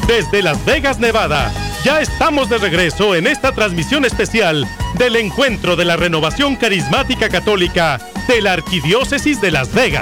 desde Las Vegas, Nevada. Ya estamos de regreso en esta transmisión especial del Encuentro de la Renovación Carismática Católica de la Arquidiócesis de Las Vegas.